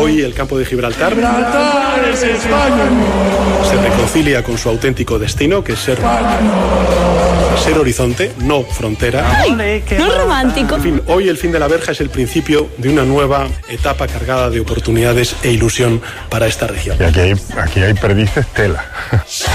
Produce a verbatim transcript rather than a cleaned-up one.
Hoy el campo de Gibraltar, Gibraltar es España. Se reconcilia con su auténtico destino, que es ser, ser horizonte, no frontera. ¡Ay, no es romántico! En fin, hoy el fin de la verja es el principio de una nueva etapa cargada de oportunidades e ilusión para esta región. Y aquí hay, aquí hay perdices tela.